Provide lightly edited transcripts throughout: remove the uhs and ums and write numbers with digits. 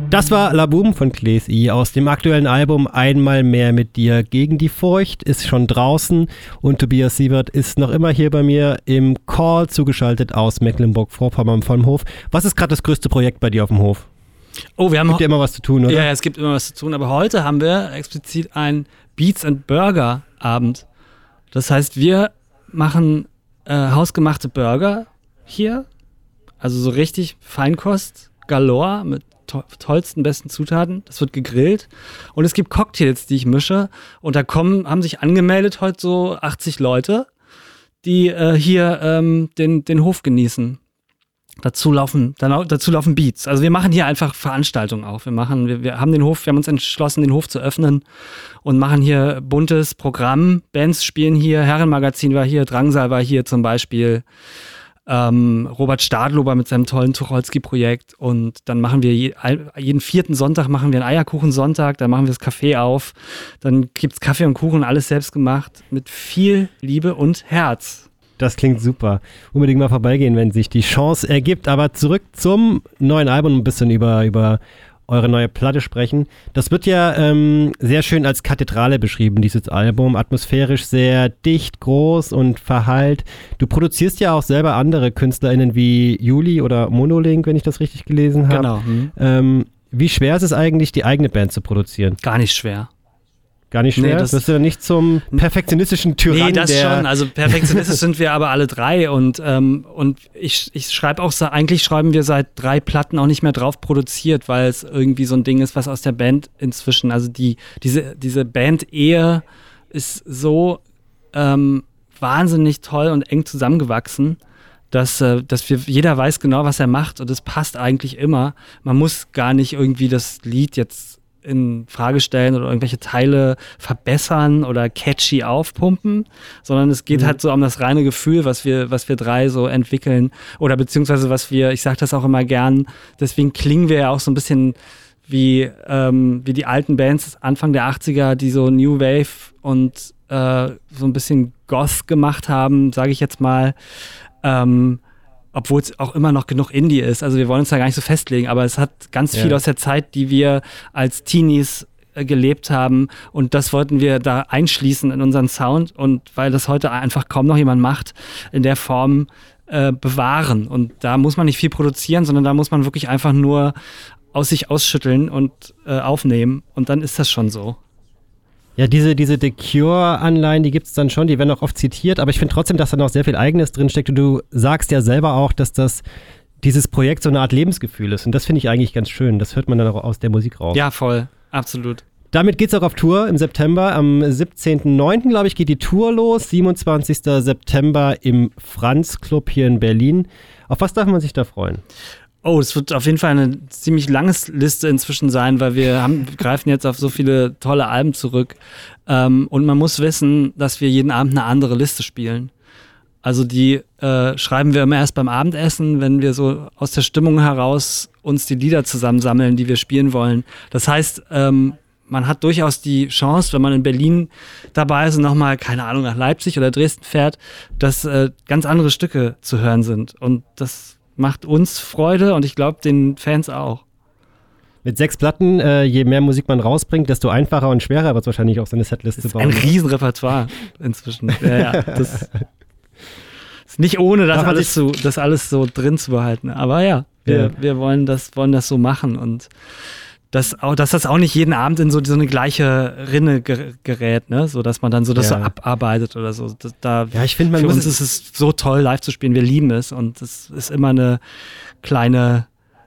Das war La Boom von Claes I aus dem aktuellen Album Einmal mehr mit dir gegen die Furcht, ist schon draußen und Tobias Siebert ist noch immer hier bei mir im Call zugeschaltet aus Mecklenburg-Vorpommern vom Hof. Was ist gerade das größte Projekt bei dir auf dem Hof? Oh, wir haben gibt ja immer was zu tun, oder? Ja, es gibt immer was zu tun, aber heute haben wir explizit einen Beats and Burger Abend. Das heißt, wir machen hausgemachte Burger hier, also so richtig Feinkost, galore, mit tollsten, besten Zutaten. Das wird gegrillt und es gibt Cocktails, die ich mische und da haben sich angemeldet heute so 80 Leute, die hier den Hof genießen. Dazu laufen Beats. Also wir machen hier einfach Veranstaltungen auf. Wir haben uns entschlossen, den Hof zu öffnen und machen hier buntes Programm. Bands spielen hier, Herrenmagazin war hier, Drangsal war hier zum Beispiel. Robert Stadlober mit seinem tollen Tucholsky-Projekt und dann machen wir jeden 4. Sonntag machen wir einen Eierkuchensonntag, dann machen wir das Café auf, dann gibt's Kaffee und Kuchen, alles selbst gemacht, mit viel Liebe und Herz. Das klingt super. Unbedingt mal vorbeigehen, wenn sich die Chance ergibt, aber zurück zum neuen Album, ein bisschen über eure neue Platte sprechen. Das wird ja sehr schön als Kathedrale beschrieben, dieses Album. Atmosphärisch sehr dicht, groß und verhallt. Du produzierst ja auch selber andere KünstlerInnen wie Juli oder Monolink, wenn ich das richtig gelesen habe. Genau. Wie schwer ist es eigentlich, die eigene Band zu produzieren? Gar nicht schwer. Gar nicht schwer? Nee, wirst du dann nicht zum perfektionistischen Tyrannen? Nee, das schon. Also perfektionistisch sind wir aber alle drei und ich schreibe auch, eigentlich schreiben wir seit 3 Platten auch nicht mehr drauf produziert, weil es irgendwie so ein Ding ist, was aus der Band inzwischen, also diese Band-Ehe ist so wahnsinnig toll und eng zusammengewachsen, dass jeder weiß genau, was er macht und es passt eigentlich immer. Man muss gar nicht irgendwie das Lied jetzt in Frage stellen oder irgendwelche Teile verbessern oder catchy aufpumpen, sondern es geht halt so um das reine Gefühl, was wir drei so entwickeln oder beziehungsweise ich sage das auch immer gern, deswegen klingen wir ja auch so ein bisschen wie die alten Bands Anfang der 80er, die so New Wave und so ein bisschen Goth gemacht haben, sage ich jetzt mal, obwohl es auch immer noch genug Indie ist. Also wir wollen uns da gar nicht so festlegen, aber es hat ganz viel aus der Zeit, die wir als Teenies gelebt haben und das wollten wir da einschließen in unseren Sound und weil das heute einfach kaum noch jemand macht, in der Form bewahren. Und da muss man nicht viel produzieren, sondern da muss man wirklich einfach nur aus sich ausschütteln und aufnehmen und dann ist das schon so. Ja, diese The Cure-Anleihen, die gibt es dann schon, die werden auch oft zitiert, aber ich finde trotzdem, dass da noch sehr viel Eigenes drinsteckt und du sagst ja selber auch, dass dieses Projekt so eine Art Lebensgefühl ist und das finde ich eigentlich ganz schön, das hört man dann auch aus der Musik raus. Ja, voll, absolut. Damit geht's auch auf Tour im September, am 17.09. glaube ich geht die Tour los, 27. September im Franz Club hier in Berlin. Auf was darf man sich da freuen? Oh, es wird auf jeden Fall eine ziemlich lange Liste inzwischen sein, weil wir greifen jetzt auf so viele tolle Alben zurück. Und man muss wissen, dass wir jeden Abend eine andere Liste spielen. Also die schreiben wir immer erst beim Abendessen, wenn wir so aus der Stimmung heraus uns die Lieder zusammensammeln, die wir spielen wollen. Das heißt, man hat durchaus die Chance, wenn man in Berlin dabei ist und nochmal, keine Ahnung, nach Leipzig oder Dresden fährt, dass ganz andere Stücke zu hören sind. Und das macht uns Freude und ich glaube den Fans auch. Mit 6 Platten, je mehr Musik man rausbringt, desto einfacher und schwerer wird es wahrscheinlich auch so eine Setliste zu bauen. Ein Riesenrepertoire inzwischen. Ja, das ist nicht ohne das alles so drin zu behalten. Aber ja, wir wollen das so machen und dass das auch nicht jeden Abend in so eine gleiche Rinne gerät, ne? So dass man dann so das so abarbeitet oder so. Ich finde, für uns ist es so toll, live zu spielen. Wir lieben es und es ist immer eine kleine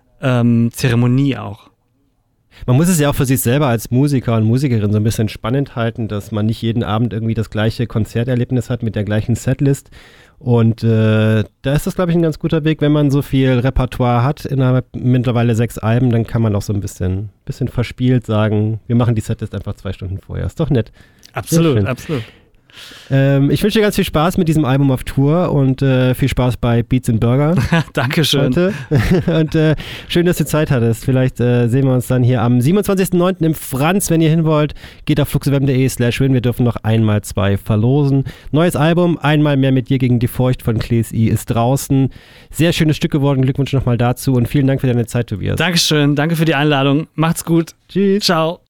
Zeremonie auch. Man muss es ja auch für sich selber als Musiker und Musikerin so ein bisschen spannend halten, dass man nicht jeden Abend irgendwie das gleiche Konzerterlebnis hat mit der gleichen Setlist. Und da ist das, glaube ich, ein ganz guter Weg, wenn man so viel Repertoire hat, innerhalb mittlerweile 6 Alben, dann kann man auch so ein bisschen verspielt sagen, wir machen die Setlist einfach 2 Stunden vorher. Ist doch nett. Absolut, absolut. Ich wünsche dir ganz viel Spaß mit diesem Album auf Tour und viel Spaß bei Beats and Burger. Dankeschön. Heute. Und schön, dass du Zeit hattest. Vielleicht sehen wir uns dann hier am 27.09. im Franz, wenn ihr hin wollt. Geht auf fluxofm.de/win. Wir dürfen noch einmal 2 verlosen. Neues Album, Einmal mehr mit dir gegen die Furcht von Cles I ist draußen. Sehr schönes Stück geworden. Glückwunsch nochmal dazu und vielen Dank für deine Zeit, Tobias. Dankeschön. Danke für die Einladung. Macht's gut. Tschüss. Ciao.